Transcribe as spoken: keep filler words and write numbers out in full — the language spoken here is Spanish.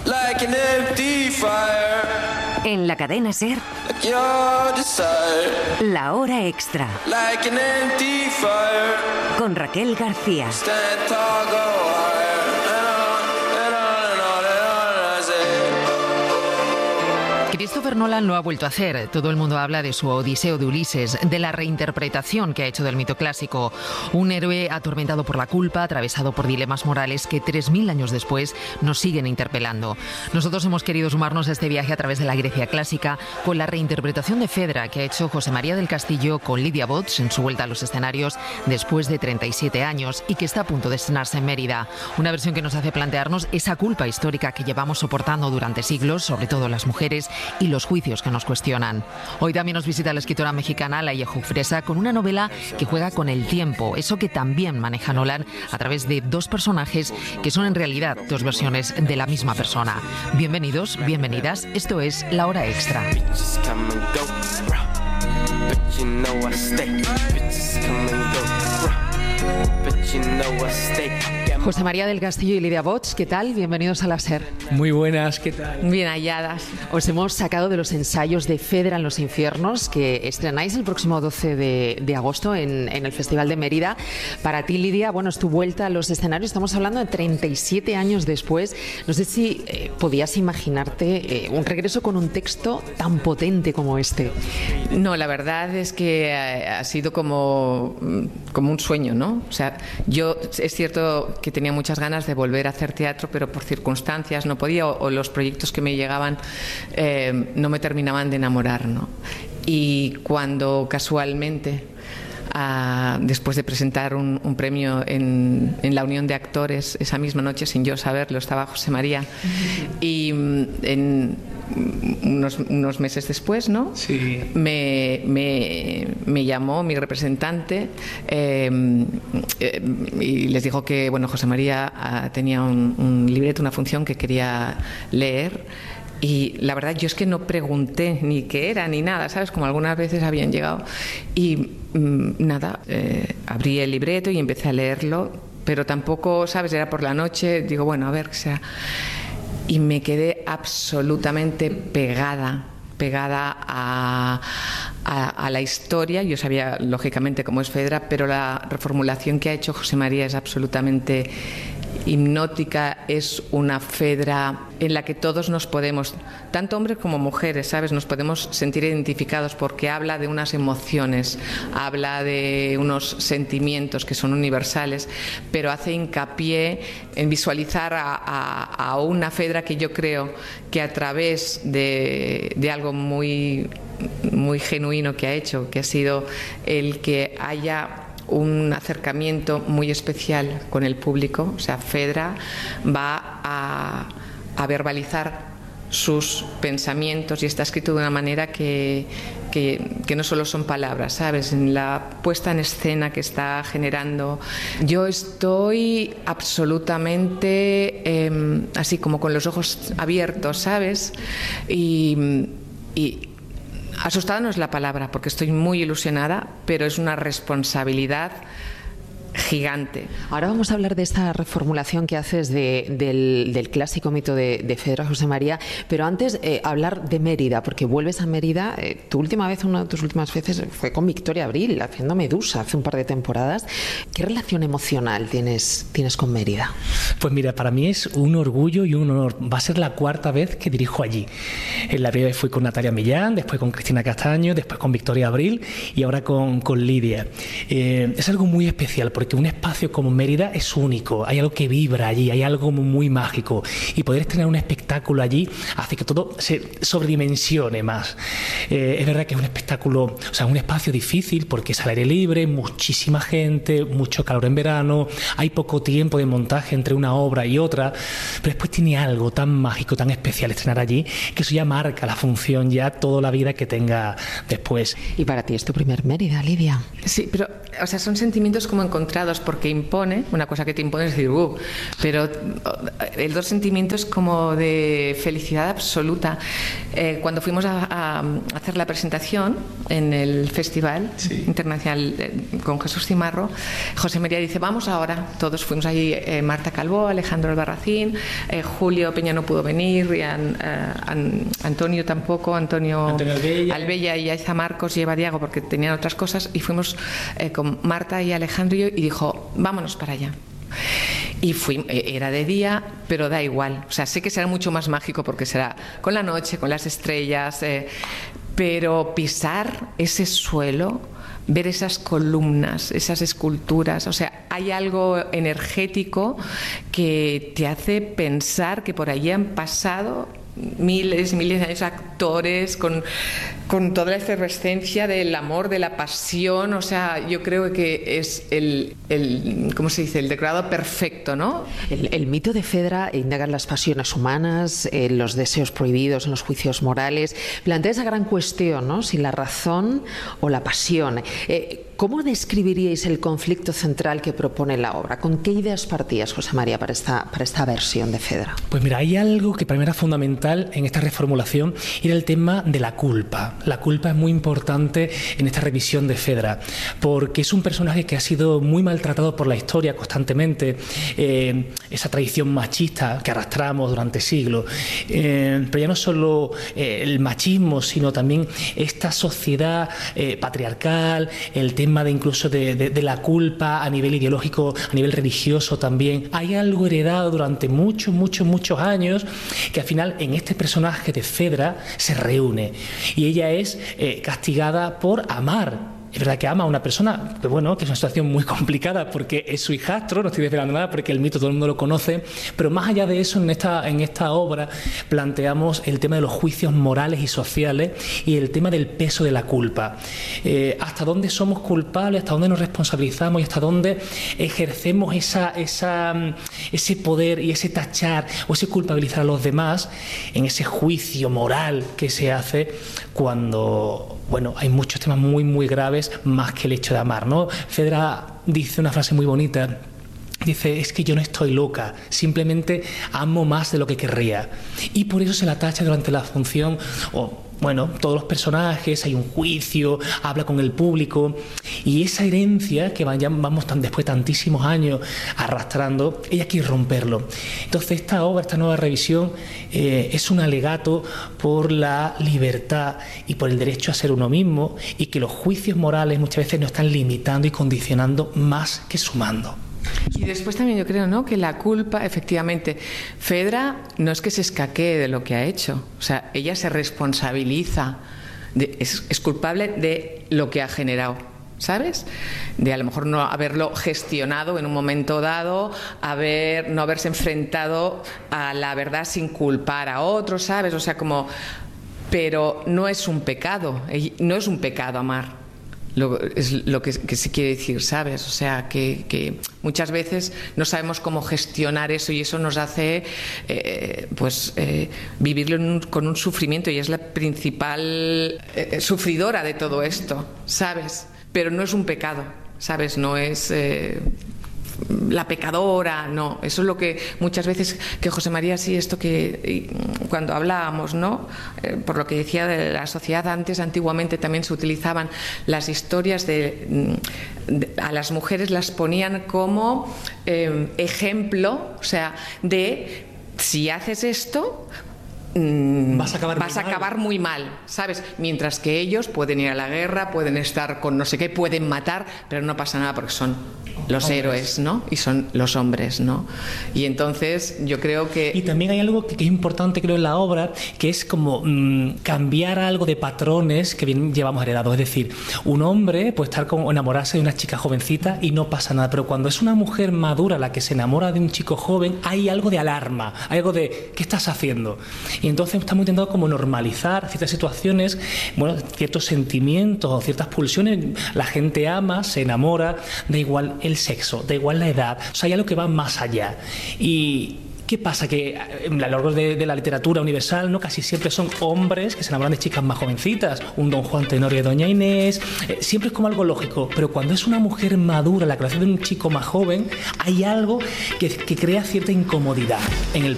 like an empty fire. En la cadena SER, Like your desire, La Hora Extra, like an empty fire. con Raquel García. Stand tall, go higher, and on, and on, and on, and on, I say. Christopher Nolan lo ha vuelto a hacer. Todo el mundo habla de su Odiseo de Ulises, de la reinterpretación que ha hecho del mito clásico. Un héroe atormentado por la culpa, atravesado por dilemas morales que tres mil años después nos siguen interpelando. Nosotros hemos querido sumarnos a este viaje a través de la Grecia clásica con la reinterpretación de Fedra que ha hecho José María del Castillo con Lidia Bots en su vuelta a los escenarios después de treinta y siete años y que está a punto de estrenarse en Mérida. Una versión que nos hace plantearnos esa culpa histórica que llevamos soportando durante siglos, sobre todo las mujeres, y los juicios que nos cuestionan. Hoy también nos visita la escritora mexicana Laia Jufresa con una novela que juega con el tiempo, eso que también maneja Nolan a través de dos personajes que son en realidad dos versiones de la misma persona. Bienvenidos, bienvenidas, esto es La Hora Extra. Bitches come and go, bruh. But you know I stay. Bitches come and go, bruh. But you know I stay. José María del Castillo y Lidia Bots, ¿qué tal? Bienvenidos a la SER. Muy buenas, ¿qué tal? Bien halladas. Os hemos sacado de los ensayos de Fedra en los infiernos que estrenáis el próximo doce de, de agosto en, en el Festival de Mérida. Para ti, Lidia, bueno, es tu vuelta a los escenarios. Estamos hablando de treinta y siete años después. No sé si eh, podías imaginarte eh, un regreso con un texto tan potente como este. No, la verdad es que ha sido como, como un sueño, ¿no? O sea, yo es cierto que tenía muchas ganas de volver a hacer teatro, pero por circunstancias no podía, o, o los proyectos que me llegaban eh, no me terminaban de enamorar, ¿no? Y cuando casualmente, ah, después de presentar un, un premio en, en la Unión de Actores, esa misma noche, sin yo saberlo, estaba José María, y en unos, unos meses después, ¿no? Sí. Me, me, me llamó mi representante eh, eh, y les dijo que, bueno, José María ah, tenía un, un libreto, una función que quería leer. Y la verdad, yo es que no pregunté ni qué era ni nada, ¿sabes? Como algunas veces habían llegado. Y mmm, nada, eh, abrí el libreto y empecé a leerlo, pero tampoco, ¿sabes? Era por la noche, digo, bueno, a ver qué sea. Y me quedé absolutamente pegada, pegada a, a, a la historia. Yo sabía, lógicamente, cómo es Fedra, pero la reformulación que ha hecho José María es absolutamente hipnótica. Es una Fedra en la que todos nos podemos, tanto hombres como mujeres, ¿sabes? Nos podemos sentir identificados porque habla de unas emociones, habla de unos sentimientos que son universales, pero hace hincapié en visualizar a, a, a una Fedra que yo creo que a través de, de algo muy, muy genuino que ha hecho, que ha sido el que haya un acercamiento muy especial con el público. O sea, Fedra va a, a verbalizar sus pensamientos y está escrito de una manera que, que, que no solo son palabras, ¿sabes? En la puesta en escena que está generando, yo estoy absolutamente eh, así como con los ojos abiertos, ¿sabes? Y, y asustada no es la palabra, porque estoy muy ilusionada, pero es una responsabilidad gigante. Ahora vamos a hablar de esta reformulación que haces de, del, del clásico mito de, de Fedra, José María, pero antes eh, hablar de Mérida, porque vuelves a Mérida. Eh, tu última vez, una de tus últimas veces fue con Victoria Abril, haciendo Medusa hace un par de temporadas. ¿Qué relación emocional tienes, tienes con Mérida? Pues mira, para mí es un orgullo y un honor. Va a ser la cuarta vez que dirijo allí. En la primera vez fui con Natalia Millán, después con Cristina Castaño, después con Victoria Abril y ahora con, con Lidia. Eh, es algo muy especial porque un espacio como Mérida es único, hay algo que vibra allí, hay algo muy mágico, y poder estrenar un espectáculo allí hace que todo se sobredimensione más. Eh, es verdad que es un espectáculo, o sea, un espacio difícil porque es al aire libre, muchísima gente, mucho calor en verano, hay poco tiempo de montaje entre una obra y otra, pero después tiene algo tan mágico, tan especial estrenar allí, que eso ya marca la función, ya toda la vida que tenga después. Y para ti es tu primer Mérida, Lidia. Sí, pero, o sea, son sentimientos como encontrados encontrados porque impone, una cosa que te impone es decir, uh, pero el dos sentimientos como de felicidad absoluta. Eh, cuando fuimos a, a hacer la presentación en el Festival sí. Internacional eh, con Jesús Cimarro, José María dice, vamos ahora. Todos fuimos allí, eh, Marta Calvó, Alejandro Albarracín, eh, Julio Peña no pudo venir, y an, eh, an, Antonio tampoco, Antonio, Antonio Albella. Albella y Aiza Marcos y Eva Diago porque tenían otras cosas, y fuimos eh, con Marta y Alejandro y, yo, y dijo, vámonos para allá. Y fui, era de día, pero da igual. O sea, sé que será mucho más mágico porque será con la noche, con las estrellas, eh, pero pisar ese suelo, ver esas columnas, esas esculturas, o sea, hay algo energético que te hace pensar que por allí han pasado miles y miles de años actores con, con toda la efervescencia del amor, de la pasión. O sea, yo creo que es el, el ¿cómo se dice? El decorado perfecto, ¿no? El, el mito de Fedra indaga en las pasiones humanas, en los deseos prohibidos, en los juicios morales. Plantea esa gran cuestión, ¿no? Si la razón o la pasión. Eh, ¿Cómo describiríais el conflicto central que propone la obra? ¿Con qué ideas partías, José María, para esta, para esta versión de Fedra? Pues mira, hay algo que para mí era fundamental en esta reformulación, y era el tema de la culpa. La culpa es muy importante en esta revisión de Fedra, porque es un personaje que ha sido muy maltratado por la historia constantemente, eh, esa tradición machista que arrastramos durante siglos. Eh, pero ya no solo eh, el machismo, sino también esta sociedad eh, patriarcal, el tema de incluso de, de, de la culpa a nivel ideológico, a nivel religioso también. Hay algo heredado durante muchos, muchos, muchos años que al final en este personaje de Fedra se reúne, y ella es eh, castigada por amar. Es verdad que ama a una persona, que bueno, que es una situación muy complicada porque es su hijastro, no estoy desvelando nada porque el mito todo el mundo lo conoce, pero más allá de eso, en esta, en esta obra planteamos el tema de los juicios morales y sociales y el tema del peso de la culpa. Eh, hasta dónde somos culpables, hasta dónde nos responsabilizamos y hasta dónde ejercemos esa, esa, ese poder y ese tachar o ese culpabilizar a los demás en ese juicio moral que se hace cuando, bueno, hay muchos temas muy, muy graves más que el hecho de amar, ¿no? Fedra dice una frase muy bonita. Dice, es que yo no estoy loca, simplemente amo más de lo que querría. Y por eso se la tacha durante la función, o bueno, todos los personajes, hay un juicio, habla con el público, y esa herencia que vamos tan, después de tantísimos años arrastrando, ella quiere romperlo. Entonces esta obra, esta nueva revisión, eh, es un alegato por la libertad y por el derecho a ser uno mismo, y que los juicios morales muchas veces nos están limitando y condicionando más que sumando. Y después también yo creo, ¿no?, que la culpa, efectivamente, Fedra no es que se escaquee de lo que ha hecho, o sea, ella se responsabiliza, de, es, es culpable de lo que ha generado, ¿sabes? De a lo mejor no haberlo gestionado en un momento dado, haber, no haberse enfrentado a la verdad sin culpar a otros, ¿sabes? O sea, como, pero no es un pecado, no es un pecado amar. Lo, es lo que, que se quiere decir, ¿sabes? O sea, que, que muchas veces no sabemos cómo gestionar eso, y eso nos hace eh, pues eh, vivirlo en un, con un sufrimiento, y es la principal eh, sufridora de todo esto, ¿sabes? Pero no es un pecado, ¿sabes? No es eh, la pecadora, no. Eso es lo que muchas veces, que José María, sí, esto que cuando hablábamos, ¿no? Eh, por lo que decía de la sociedad antes, antiguamente también se utilizaban las historias de, de a las mujeres las ponían como eh, ejemplo, o sea, de si haces esto, vas a acabar, vas muy, a acabar mal. muy mal, ¿sabes? Mientras que ellos pueden ir a la guerra, pueden estar con no sé qué, pueden matar, pero no pasa nada porque son los hombres. Héroes, ¿no? Y son los hombres, ¿no? Y entonces yo creo que... Y también hay algo que, que es importante, creo, en la obra, que es como mmm, cambiar algo de patrones que bien llevamos heredados. Es decir, un hombre puede estar con, enamorarse de una chica jovencita y no pasa nada, pero cuando es una mujer madura la que se enamora de un chico joven, hay algo de alarma, hay algo de ¿qué estás haciendo? Y entonces estamos intentando como normalizar ciertas situaciones, bueno, ciertos sentimientos o ciertas pulsiones. La gente ama, se enamora, da igual el sexo, da igual la edad, o sea, hay algo que va más allá. Y ¿Qué pasa? Que a lo largo de, de la literatura universal, ¿no? Casi siempre son hombres que se enamoran de chicas más jovencitas, un Don Juan Tenorio y Doña Inés, eh, siempre es como algo lógico, pero cuando es una mujer madura, la creación de un chico más joven, hay algo que, que crea cierta incomodidad en el